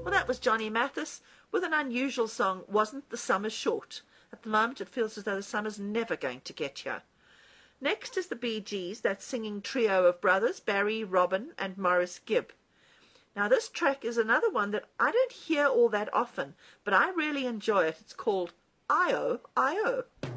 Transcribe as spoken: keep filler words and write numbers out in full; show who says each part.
Speaker 1: Well, that was Johnny Mathis with an unusual song, Wasn't the Summer Short? At the moment, it feels as though the summer's never going to get here. Next is the Bee Gees, that singing trio of brothers, Barry, Robin, and Morris Gibb. Now, this track is another one that I don't hear all that often, but I really enjoy it. It's called I O I O.